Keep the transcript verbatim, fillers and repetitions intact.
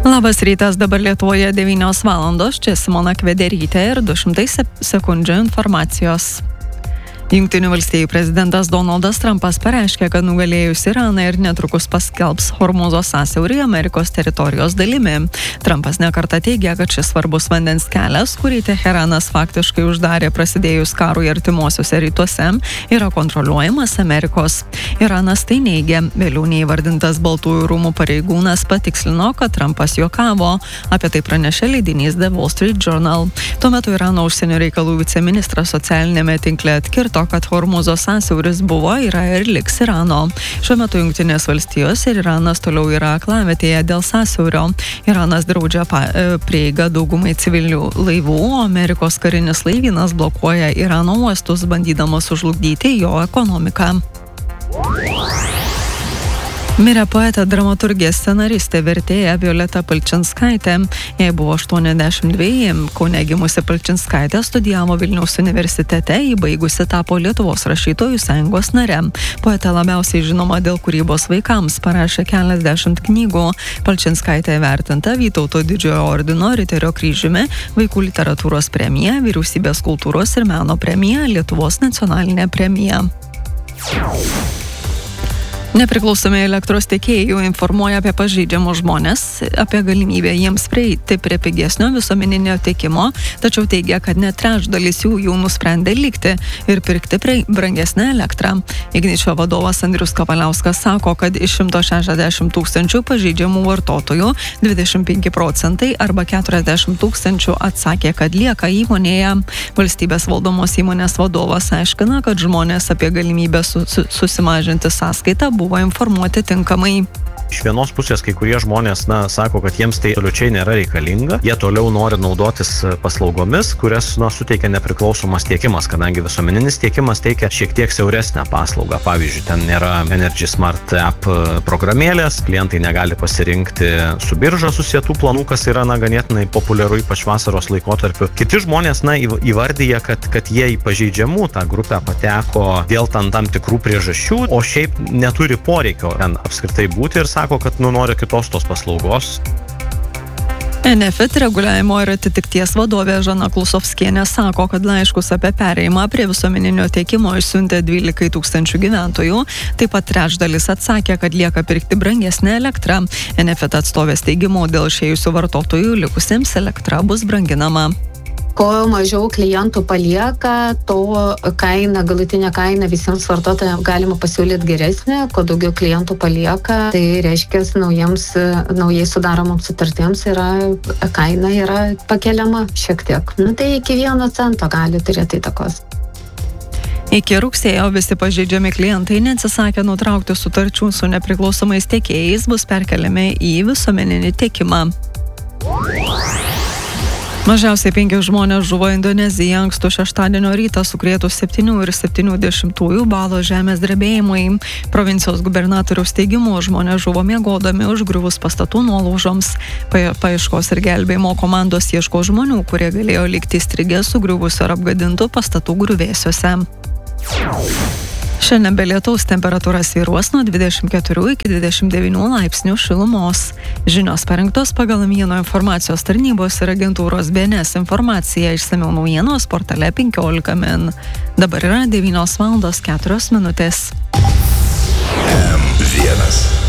Labas rytas, dabar Lietuvoje devynios valandos, čia Simona Kvederytė ir du šimtai sekundžių informacijos. Jungtinių valstijų prezidentas Donaldas Trumpas pareiškė, kad nugalėjus Iraną ir netrukus paskelbs Hormūzo sąsiaurį Amerikos teritorijos dalimi. Trumpas nekartą teigė, kad šis svarbus vandens kelias, kurį Teheranas faktiškai uždarė prasidėjus karui artimuosiuose rytuose, yra kontroliuojamas Amerikos. Iranas tai neigė. Vėliau neįvardintas Baltųjų rūmų pareigūnas patikslino, kad Trumpas juokavo. Apie tai pranešė leidinys The Wall Street Journal. Tuo metu Irano užsienio reikalų viceministras socialinėme tinkle atkirto, kad Hormūzo sąsiauris buvo, yra ir liks Irano. Šiuo metu Jungtinės valstijos ir Iranas toliau yra aklavietėje dėl sąsiaurio. Iranas draudžia prieigą daugumai civilinių laivų, o Amerikos karinis laivynas blokuoja Irano uostus, bandydamas sužlugdyti jo ekonomiką. Mirė poetė, dramaturgė, scenaristė, vertėja Violeta Palčinskaitė. Jai buvo aštuoniasdešimt dveji. Kaune gimusi Palčinskaitė studijavo Vilniaus universitete, įbaigusi tapo Lietuvos rašytojų sąjungos nare. Poetė labiausiai žinoma dėl kūrybos vaikams, parašė keliasdešimt knygų. Palčinskaitė vertinta Vytauto didžiojo ordino Riterio kryžiumi, Vaikų literatūros premija, Vyriausybės kultūros ir meno premija, Lietuvos nacionalinė premija. Nepriklausomi elektros tiekėjų informuoja apie pažeidžiamus žmonės, apie galimybę jiems prieiti prie pigesnio visuomeninio tiekimo, tačiau teigia, kad net trečdalis jų jau nusprendė likti ir pirkti brangesnę elektrą. Igničio vadovas Andrius Kavaliauskas sako, kad iš šimto šešiasdešimt tūkstančių pažeidžiamų vartotojų dvidešimt penki procentai arba keturiasdešimt tūkstančių atsakė, kad lieka įmonėje. Valstybės valdomos įmonės vadovas aiškina, kad žmonės apie galimybę su, su, susimažinti sąskaitą buvo informuoti tinkamai. Iš vienos pusės kai kurie žmonės, na, sako, kad jiems tai absoliučiai nėra reikalinga. Jie toliau nori naudotis paslaugomis, kurias, na, suteikia nepriklausomas tiekimas, kadangi visuomeninis tiekimas teikia šiek tiek siauresnę paslaugą. Pavyzdžiui, ten nėra Energy Smart App programėlės, klientai negali pasirinkti su birža susietų planų, kas yra, na, ganėtinai populiaru ypač vasaros laikotarpiu. Kiti žmonės, na, įvardyja, kad, kad jie į pažeidžiamų tą grupę pateko dėl tam, tam tikrų priežasčių, o šiaip neturi poreikio ten apskritai būti ir sako, kad nu nori kitos tos paslaugos. Enefit reguliavimo ir atitikties vadovė Žana Klusovskienė sako, kad laiškus apie perėjimą prie visuomeninio tiekimo išsiuntė dvylika tūkstančių gyventojų. Taip pat trečdalis atsakė, kad lieka pirkti brangesnę elektrą. Enefit atstovės teigimu, dėl išėjusių vartotojų likusiems elektra bus branginama. Kuo mažiau klientų palieka, to kaina, galutinė kaina visiems vartotojams galima pasiūlyti geresnė. Kuo daugiau klientų palieka, tai reiškia naujiems, naujai sudaromoms sutartiems yra, kaina yra pakeliama šiek tiek. Nu, tai iki vieno cento gali turėti įtakos. Iki rugsėjo visi pažeidžiami klientai neatsisakė nutraukti sutarčių su nepriklausomais tiekėjais, bus perkeliami į visuomeninį tiekimą. Mažiausiai penki žmonės žuvo Indonezijoje ankstų šeštadienio rytą sukrėtus septynių ir septynių dešimtųjų balo žemės drebėjimui. Provincijos gubernatoriaus teigimu, žmonės žuvo miegodami užgriuvus pastatų nuolaužoms. Paieškos ir gelbėjimo komandos ieško žmonių, kurie galėjo likti įstrigę sugriuvus ar apgadintų pastatų griuvėsiuose. Šiandien be lietaus temperatūra svyruos nuo dvidešimt keturių iki dvidešimt devynių laipsnių šilumos. Žinios parengtos pagal naujienų informacijos tarnybos ir agentūros B N S informaciją, išsamiau naujienos portale penkiolika min. Dabar yra devynios valandos keturios minutės. M vienas.